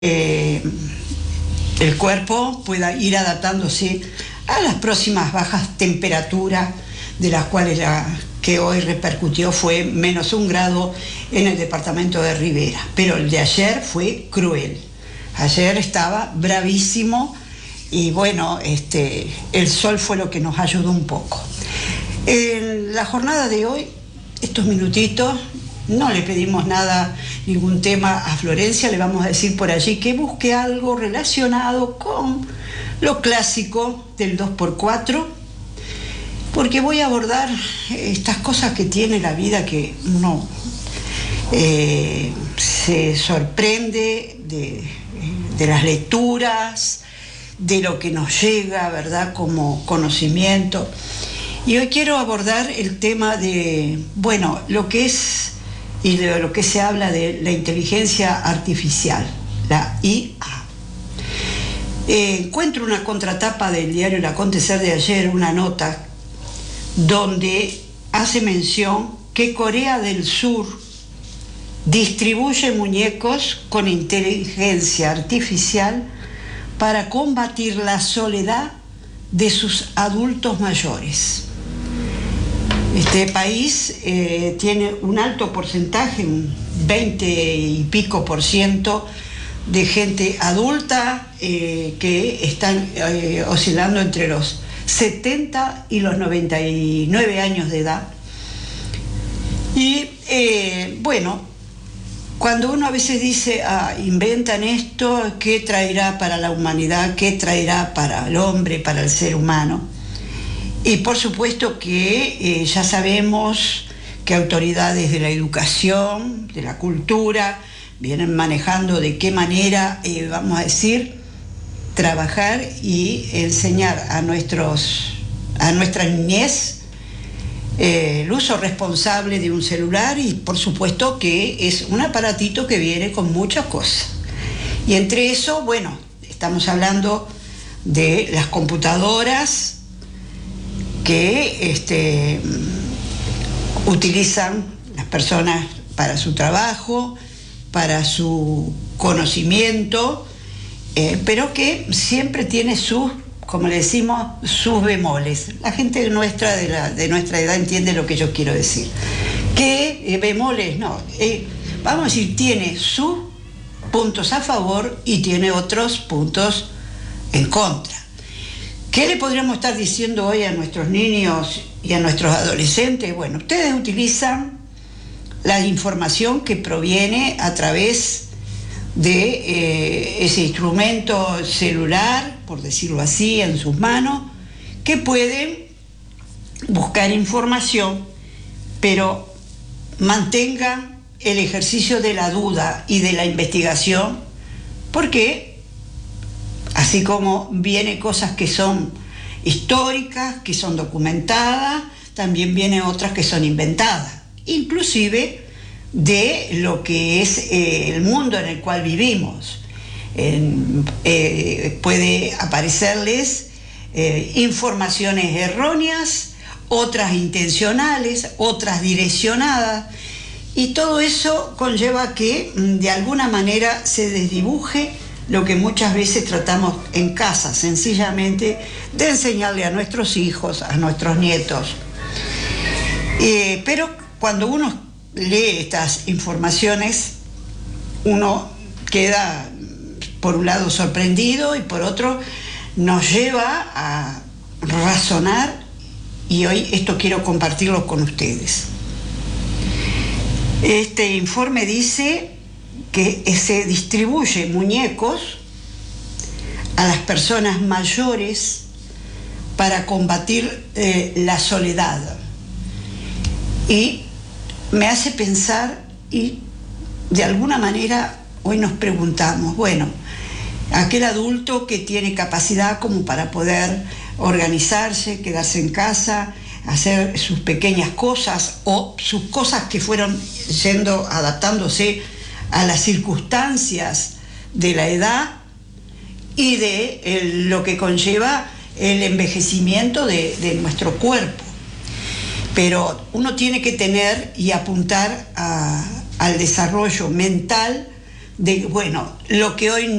el cuerpo pueda ir adaptándose a las próximas bajas temperaturas, de las cuales la que hoy repercutió fue -1 grado en el departamento de Rivera. Pero el de ayer fue cruel. Ayer estaba bravísimo y bueno, el sol fue lo que nos ayudó un poco. En la jornada de hoy, estos minutitos, no le pedimos nada, ningún tema a Florencia, le vamos a decir por allí que busque algo relacionado con lo clásico del 2x4, porque voy a abordar estas cosas que tiene la vida, que uno se sorprende de las lecturas, de lo que nos llega, ¿verdad?, como conocimiento. Y hoy quiero abordar el tema de, bueno, lo que es y de lo que se habla de la inteligencia artificial, la IA. Encuentro una contratapa del diario El Acontecer de ayer, una nota donde hace mención que Corea del Sur distribuye muñecos con inteligencia artificial para combatir la soledad de sus adultos mayores. Este país tiene un alto porcentaje, un 20 y pico % de gente adulta que están oscilando entre los 70 y los 99 años de edad. Y bueno, cuando uno a veces dice, inventan esto, ¿qué traerá para la humanidad? ¿Qué traerá para el hombre, para el ser humano? Y por supuesto que ya sabemos que autoridades de la educación, de la cultura, vienen manejando de qué manera, vamos a decir, trabajar y enseñar a nuestra niñez el uso responsable de un celular, y por supuesto que es un aparatito que viene con muchas cosas. Y entre eso, bueno, estamos hablando de las computadoras que utilizan las personas para su trabajo, para su conocimiento, pero que siempre tiene sus, como le decimos, sus bemoles. La gente nuestra de nuestra edad entiende lo que yo quiero decir. ¿Qué bemoles? No, vamos a decir, tiene sus puntos a favor y tiene otros puntos en contra. ¿Qué le podríamos estar diciendo hoy a nuestros niños y a nuestros adolescentes? Bueno, ustedes utilizan la información que proviene a través de ese instrumento celular, por decirlo así, en sus manos, que pueden buscar información, pero mantengan el ejercicio de la duda y de la investigación, porque así como vienen cosas que son históricas, que son documentadas, también vienen otras que son inventadas, inclusive de lo que es el mundo en el cual vivimos. Puede aparecerles informaciones erróneas, otras intencionales, otras direccionadas, y todo eso conlleva que de alguna manera se desdibuje lo que muchas veces tratamos en casa, sencillamente, de enseñarle a nuestros hijos, a nuestros nietos. Pero cuando uno lee estas informaciones, uno queda, por un lado, sorprendido, y por otro, nos lleva a razonar, y hoy esto quiero compartirlo con ustedes. Este informe dice que se distribuye muñecos a las personas mayores para combatir la soledad. Y me hace pensar, y de alguna manera hoy nos preguntamos, bueno, aquel adulto que tiene capacidad como para poder organizarse, quedarse en casa, hacer sus pequeñas cosas o sus cosas que fueron adaptándose a las circunstancias de la edad y de lo que conlleva el envejecimiento de nuestro cuerpo. Pero uno tiene que tener y apuntar al desarrollo mental bueno, lo que hoy